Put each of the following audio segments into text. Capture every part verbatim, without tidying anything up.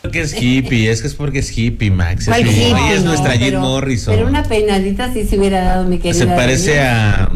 Que es hippie, es que es porque es hippie, Max. Es, ¿Cuál hippie? ella es No, nuestra Jim pero, Morrison. Pero una peinadita sí se hubiera dado, mi querida. Se parece Denise. a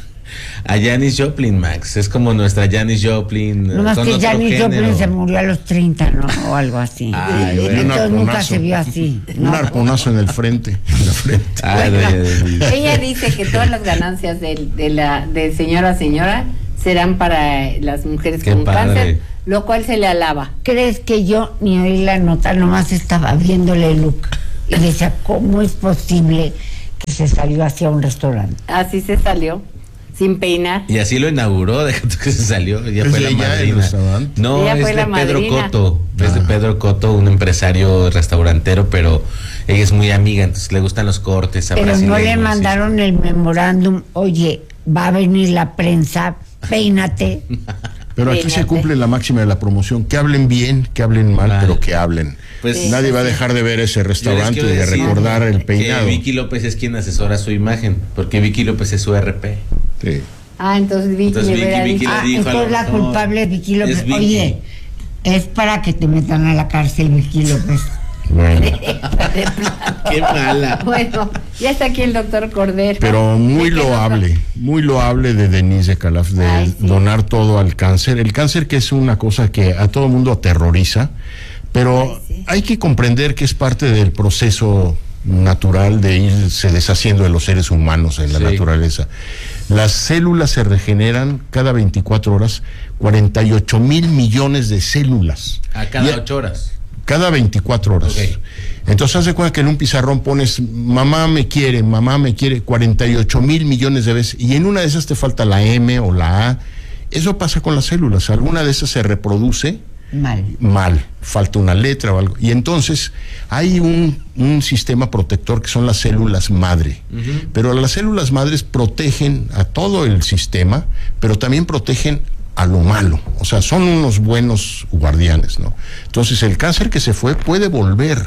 a Janis Joplin, Max. Es como nuestra Janis Joplin. No más con que otro Janis género. Joplin se murió a los treinta, ¿no? O algo así. Ay, bueno. Entonces Un nunca arponazo. se vio así, ¿no? Un arponazo en el frente. En la frente. Ay, Bueno, doña Denise. ella dice que todas las ganancias de, de la de señora a señora serán para las mujeres Qué con padre. cáncer, lo cual se le alaba. ¿Crees que yo ni oí la nota? Nomás estaba viéndole el look y decía, ¿cómo es posible que se salió hacia un restaurante? Así se salió, sin peinar. Y así lo inauguró, deja tú que se salió. Ya ¿Es fue de la ella el madrina. restaurante? No, Ella es fue de la Pedro madrina. Cotto. Es de Ah. Pedro Cotto, un empresario restaurantero, pero ella es muy amiga, entonces le gustan los cortes. a Pero no brasileños, le sí. mandaron el memorándum, oye, va a venir la prensa, peínate. Pero aquí se Fíjate. cumple la máxima de la promoción, que hablen bien, que hablen mal, Mal. pero que hablen. Pues Sí. Nadie va a dejar de ver ese yo les restaurante y quiero de decir recordar el que peinado. Vicky López es quien asesora su imagen, porque Vicky López es su R P. Sí. Ah, entonces Vicky Entonces, le Vicky, hubiera Vicky dicho. le Ah, dijo a entonces lo la mejor. culpable es Vicky López. Es Vicky. Oye, es para que te metan a la cárcel, Vicky López. Bueno, De plano. Qué mala. Bueno, ya está aquí el doctor Cordero. pero muy ¿De qué nos va? loable, muy loable de Denise de Calaf, de Ay, sí. donar todo al cáncer. El cáncer, que es una cosa que a todo el mundo aterroriza, pero Ay, sí. hay que comprender que es parte del proceso natural de irse deshaciendo de los seres humanos en la Sí. naturaleza. Las células se regeneran cada veinticuatro horas, cuarenta y ocho mil millones de células. A cada Y- ocho horas. Cada veinticuatro horas. Ok. Entonces, haz de cuenta que en un pizarrón pones mamá me quiere, mamá me quiere, cuarenta y ocho mil millones de veces, y en una de esas te falta la M o la A. Eso pasa con las células. Alguna de esas se reproduce Mal. mal, falta una letra o algo. Y entonces hay un, un sistema protector que son las células madre. Pero las células madres protegen a todo el sistema, pero también protegen a lo malo. O sea, son unos buenos guardianes, ¿no? Entonces, el cáncer que se fue puede volver.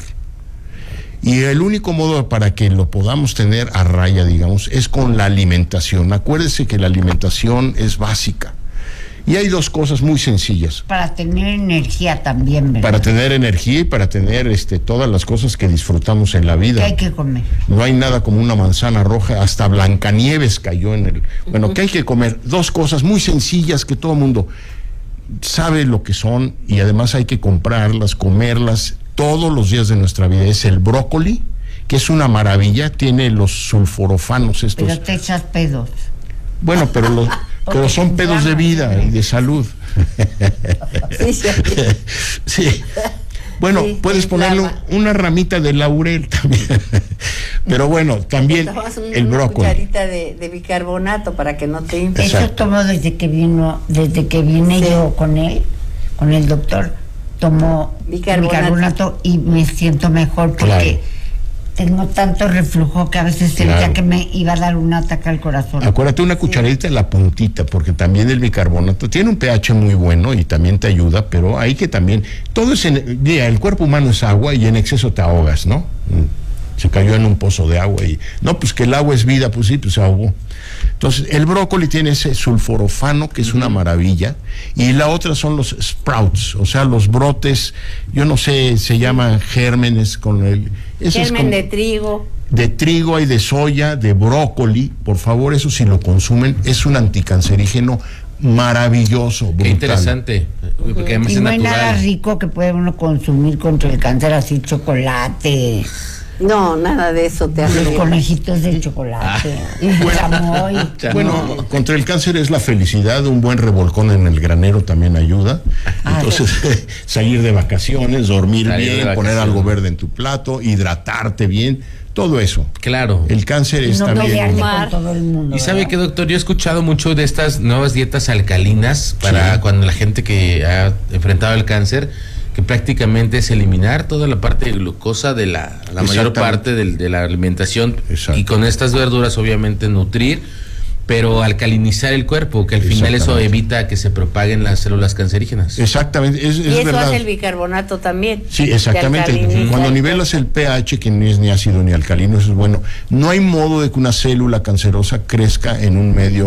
Y el único modo para que lo podamos tener a raya, digamos, es con la alimentación. Acuérdese que la alimentación es básica. Y hay dos cosas muy sencillas. Para tener energía también, ¿verdad? Para tener energía y para tener este, todas las cosas que disfrutamos en la ¿Qué vida. hay que comer? No hay nada como una manzana roja, hasta Blancanieves cayó en el... Bueno, ¿qué hay que comer? Dos cosas muy sencillas que todo el mundo sabe lo que son y además hay que comprarlas, comerlas todos los días de nuestra vida. Es el brócoli, que es una maravilla, tiene los sulforofanos estos. Pero te echas pedos. Bueno, pero los... Pero son pedos de vida y de salud. Sí, sí. Sí. Bueno, Sí, puedes se ponerle inflama. una ramita de laurel también. Pero bueno, también Tomas un- el una brócoli. cucharita de, de bicarbonato para que no te infle. Eso Exacto. tomo desde que vino, desde que vine Sí. yo con él, con el doctor, tomo Bicarbonato. bicarbonato y me siento mejor porque Claro. tengo tanto reflujo que a veces sentía Claro. que me iba a dar un ataque al corazón. Acuérdate una cucharadita en la puntita, porque también el bicarbonato tiene un pH muy bueno y también te ayuda, pero hay que también, todo es, en, mira, el cuerpo humano es agua y en exceso te ahogas, ¿no? Se cayó en un pozo de agua y, no, pues que el agua es vida, pues sí, pues se ahogó. Entonces, el brócoli tiene ese sulforofano, que es una maravilla, y la otra son los sprouts, o sea, los brotes, yo no sé, se llaman gérmenes con el... eso es Germen como- de trigo. de trigo, hay de soya, de brócoli, por favor, eso si lo consumen, es un anticancerígeno maravilloso, brutal. Qué interesante. Porque además Y es no hay nada natural. rico que puede uno consumir contra el cáncer, así chocolate, No, nada de eso te hace los bien. conejitos de chocolate, el chamoy. Bueno, contra el cáncer es la felicidad, un buen revolcón en el granero también ayuda. Ah, Entonces, salir de vacaciones, dormir Salir de bien, poner vacaciones. algo verde en tu plato, hidratarte bien, todo eso. Claro. El cáncer es No también... pelearte Mar. con todo el mundo. Y sabe ¿verdad? que, doctor, yo he escuchado mucho de estas nuevas dietas alcalinas para Sí. cuando la gente que ha enfrentado el cáncer, que prácticamente es eliminar toda la parte de glucosa de la, la mayor Exactamente. parte del- de la alimentación Exacto. y con estas verduras obviamente nutrir, pero alcalinizar el cuerpo, que al final eso Exactamente. evita que se propaguen las células cancerígenas. Exactamente, es, Y es eso verdad. hace el bicarbonato también. Sí, Te exactamente. alcaliniza Cuando el nivelas cuerpo. el pH, que no es ni ácido ni alcalino, eso es bueno. No hay modo de que una célula cancerosa crezca en un medio que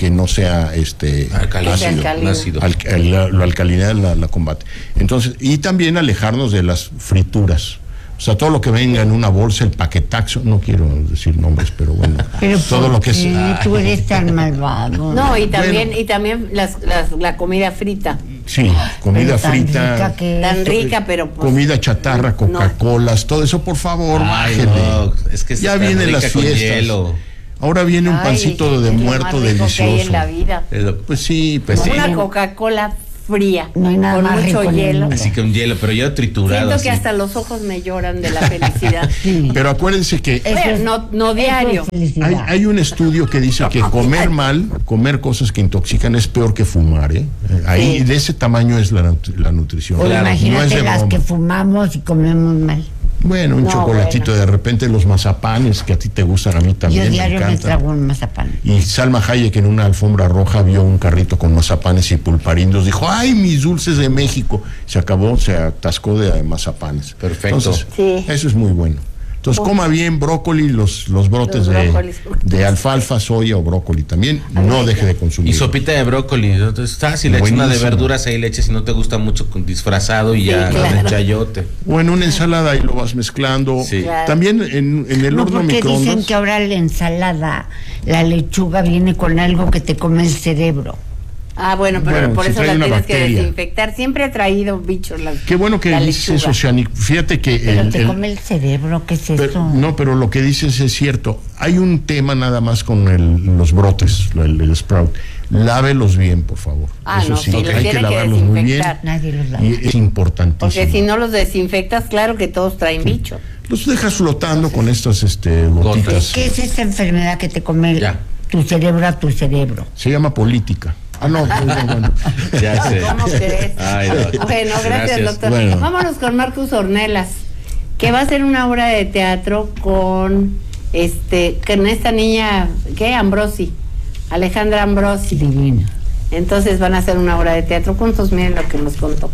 que no sea este Alcalino. ácido. Ácido. Al, la, la alcalinidad la, la combate. Entonces, y también alejarnos de las frituras. O sea, todo lo que venga en una bolsa, el paquetaxo, no quiero decir nombres, pero bueno, Pero todo lo que es. sí, tú eres tan malvado. No, y también, Bueno. y también las, las, la comida frita. Sí, comida Pero tan frita. rica que Tan es. rica, pero pues, Comida chatarra, Coca-Colas, todo eso, por favor, Ay, bájele. no, es que Ya está vienen rica las con fiestas. hielo. Ahora viene un ay, pancito de es lo muerto más rico que hay delicioso. en la vida. Es lo- Pues sí, pues sí. Una Coca-Cola fría, No hay nada con más mucho rico en el hielo. mundo. Así que un hielo, pero ya triturado. Siento así. que hasta los ojos me lloran de la felicidad. Sí. Pero acuérdense que Eso Bueno, es- no, no eso diario. es felicidad. hay, hay un estudio que dice que comer mal, comer cosas que intoxican es peor que fumar, ¿eh? Eh, Ahí Sí. de ese tamaño es la, nut- la nutrición. O Claro, imagínate no es de las broma. que fumamos y comemos mal. Bueno, un No, chocolatito, bueno. de repente los mazapanes que a ti te gustan, a mí también Yo me diario me encantan. trago un mazapán. Y Salma Hayek en una alfombra roja vio un carrito con mazapanes y pulparindos. Dijo, ¡ay, mis dulces de México! Se acabó, se atascó de mazapanes. Perfecto. Entonces, Sí. eso es muy bueno. Entonces, coma bien brócoli, los, los brotes Los de, brócolis. de alfalfa, soya o brócoli también. No deje de consumir. Y sopita de brócoli, entonces está, si le echas una de Buenísimo. verduras ahí le echas si no te gusta mucho con disfrazado y Sí, ya claro. con el chayote. O en una ensalada y lo vas mezclando. Sí. Claro. También en, en el No, horno porque microondas. dicen que ahora la ensalada, la lechuga viene con algo que te come el cerebro. Ah, bueno, pero Bueno, por si eso trae la una tienes que bacteria. desinfectar. Siempre ha traído bichos la Qué bueno que la dices lechuga. eso, Shani. Fíjate que Pero el- te el- come el cerebro, ¿qué es Pero- eso? no, pero lo que dices es cierto. Hay un tema nada más con el- los brotes, el, el sprout. Lávelos bien, por favor. Ah, Eso no, sí, sí, los hay tiene que que lavarlos muy bien. desinfectar. Nadie los lava. Y es importantísimo. Porque si no los desinfectas, claro que todos traen bichos. Los dejas flotando con estas este, gotitas. ¿Qué es esa enfermedad que te come el- Ya. tu cerebro a tu cerebro? Se llama política. Ah, no, no, no, bueno. Ya sé. ¿Cómo crees? Ay, no. Bueno, gracias, doctor. Bueno. Vámonos con Marcus Ornelas, que va a hacer una obra de teatro con este, con esta niña, ¿qué? Ambrosi, Alejandra Ambrosi. Divino. Entonces van a hacer una obra de teatro juntos, miren lo que nos contó.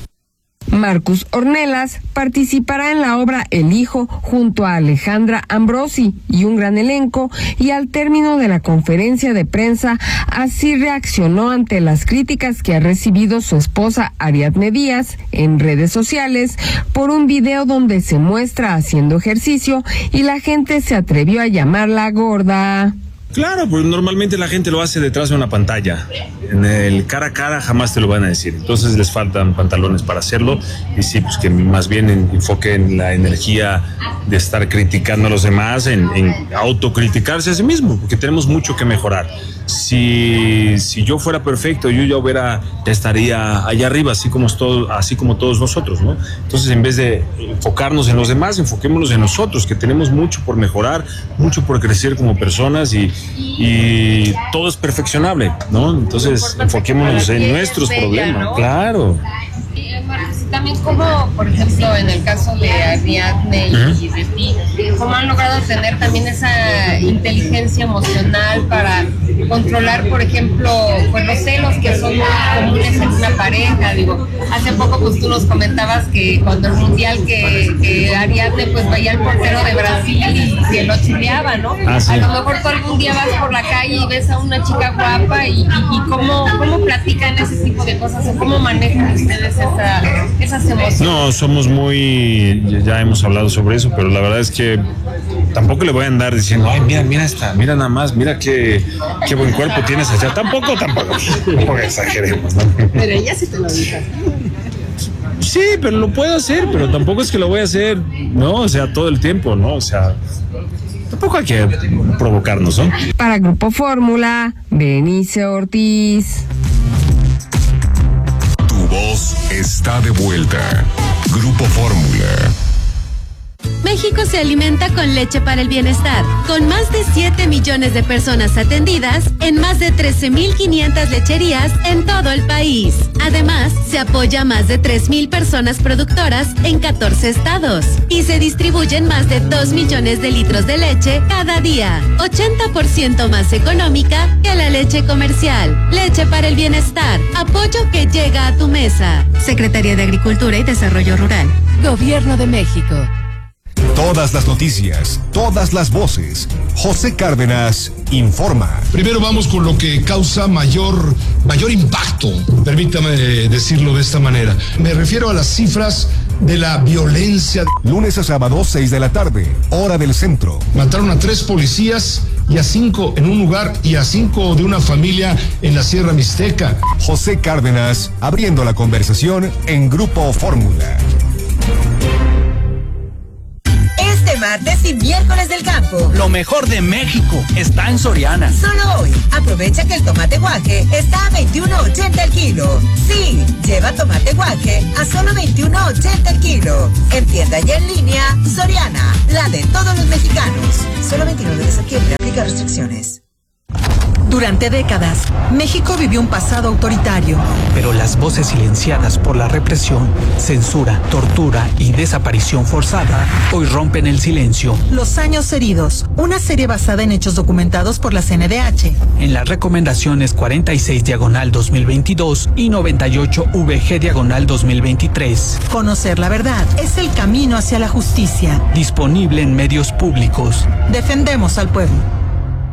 Marcus Ornelas participará en la obra El Hijo junto a Alejandra Ambrosi y un gran elenco, y al término de la conferencia de prensa así reaccionó ante las críticas que ha recibido su esposa Ariadne Díaz en redes sociales por un video donde se muestra haciendo ejercicio y la gente se atrevió a llamarla gorda. Claro, pues normalmente la gente lo hace detrás de una pantalla. En el cara a cara jamás te lo van a decir. Entonces les faltan pantalones para hacerlo. Y sí, pues que más bien enfoquen la energía de estar criticando a los demás en, en autocriticarse a sí mismo, porque tenemos mucho que mejorar. Si, si yo fuera perfecto, yo ya hubiera, ya estaría allá arriba, así como, es todo, así como todos nosotros, ¿no? Entonces, en vez de enfocarnos en los demás, enfoquémonos en nosotros, que tenemos mucho por mejorar, mucho por crecer como personas, y, y todo es perfeccionable, ¿no? Entonces, enfoquémonos en nuestros problemas. Claro. Marcos, y también como, por ejemplo, en el caso de Ariadne y, Uh-huh. y de ti, cómo han logrado tener también esa inteligencia emocional para controlar, por ejemplo, pues los celos que son muy comunes en una pareja. Digo, hace poco pues tú nos comentabas que cuando el mundial que, que Ariadne pues vaya al portero de Brasil y se lo chileaba, ¿no? Ah, sí. A lo mejor tú algún día vas por la calle y ves a una chica guapa y, y, y cómo, cómo platican ese tipo de cosas o cómo manejan ustedes esa, esas emociones. No, somos muy, ya hemos hablado sobre eso, pero la verdad es que tampoco le voy a andar diciendo, ay, mira, mira esta, mira nada más, mira qué, qué buen cuerpo tienes allá. Tampoco, tampoco, tampoco exageremos, ¿no? Pero ella sí te lo dijo. Sí, pero lo puedo hacer, pero tampoco es que lo voy a hacer, ¿no? O sea, todo el tiempo, ¿no? O sea, tampoco hay que provocarnos, ¿no? Para Grupo Fórmula, Berenice Ortiz. Tu voz está de vuelta. Grupo Fórmula. México se alimenta con leche para el bienestar, con más de siete millones de personas atendidas en más de trece mil quinientas lecherías en todo el país. Además, se apoya a más de tres mil personas productoras en catorce estados y se distribuyen más de dos millones de litros de leche cada día, ochenta por ciento más económica que la leche comercial. Leche para el bienestar, apoyo que llega a tu mesa. Secretaría de Agricultura y Desarrollo Rural. Gobierno de México. Todas las noticias, todas las voces. José Cárdenas informa. Primero vamos con lo que causa mayor, mayor impacto, permítame decirlo de esta manera. Me refiero a las cifras de la violencia. Lunes a sábado, seis de la tarde, hora del centro. Mataron a tres policías y a cinco en un lugar y a cinco de una familia en la Sierra Mixteca. José Cárdenas, abriendo la conversación en Grupo Fórmula. Este martes y miércoles del campo. Lo mejor de México está en Soriana. Solo hoy, aprovecha que el tomate guaje está a veintiuno ochenta el kilo. Sí, lleva tomate guaje a solo veintiuno ochenta el kilo. En tienda y en línea, Soriana, la de todos los mexicanos. Solo veintinueve de septiembre, aplica restricciones. Durante décadas, México vivió un pasado autoritario. Pero las voces silenciadas por la represión, censura, tortura y desaparición forzada hoy rompen el silencio. Los años heridos, una serie basada en hechos documentados por la C N D H. En las recomendaciones cuarenta y seis diagonal dos mil veintidós y noventa y ocho V G diagonal dos mil veintitrés. Conocer la verdad es el camino hacia la justicia. Disponible en medios públicos. Defendemos al pueblo.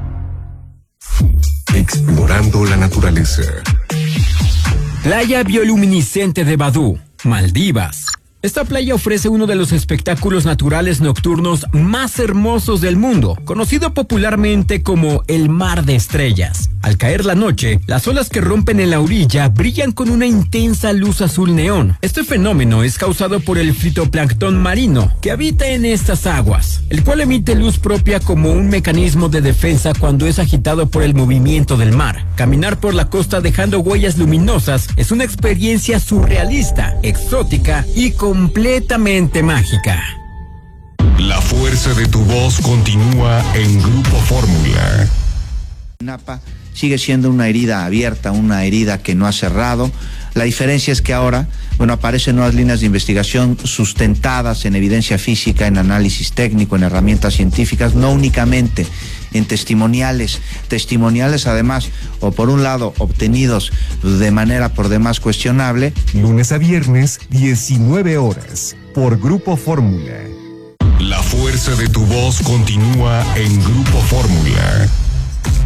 Explorando la naturaleza. Playa bioluminiscente de Badú, Maldivas. Esta playa ofrece uno de los espectáculos naturales nocturnos más hermosos del mundo, conocido popularmente como el Mar de Estrellas. Al caer la noche, las olas que rompen en la orilla brillan con una intensa luz azul neón. Este fenómeno es causado por el fitoplancton marino que habita en estas aguas, el cual emite luz propia como un mecanismo de defensa cuando es agitado por el movimiento del mar. Caminar por la costa dejando huellas luminosas es una experiencia surrealista, exótica y completamente mágica. La fuerza de tu voz continúa en Grupo Fórmula. Napa sigue siendo una herida abierta, una herida que no ha cerrado. La diferencia es que ahora, bueno, aparecen nuevas líneas de investigación sustentadas en evidencia física, en análisis técnico, en herramientas científicas, no únicamente en testimoniales, testimoniales además, o por un lado, obtenidos de manera por demás cuestionable. Lunes a viernes, diecinueve horas, por Grupo Fórmula. La fuerza de tu voz continúa en Grupo Fórmula.